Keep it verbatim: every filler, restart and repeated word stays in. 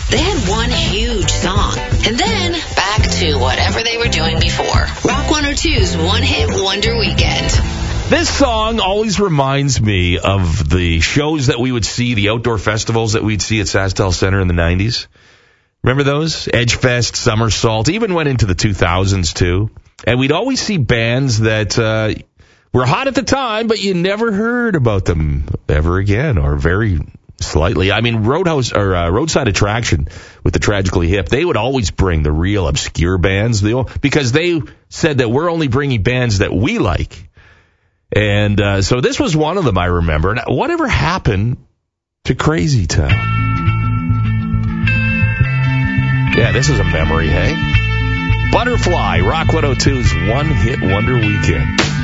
They had one huge song, and then back to whatever they were doing before. Rock one oh two's One Hit Wonder Weekend. This song always reminds me of the shows that we would see, the outdoor festivals that we'd see at SaskTel Center in the nineties. Remember those? Edgefest, Somersault, even went into the two thousands too. And we'd always see bands that uh, were hot at the time, but you never heard about them ever again, or very slightly. I mean, Roadhouse or uh, Roadside Attraction with the Tragically Hip, they would always bring the real obscure bands, they, because they said that we're only bringing bands that we like. And uh, so this was one of them, I remember. Now, whatever happened to Crazy Town? Yeah, this is a memory, hey? Butterfly, Rock one oh two's One Hit Wonder Weekend.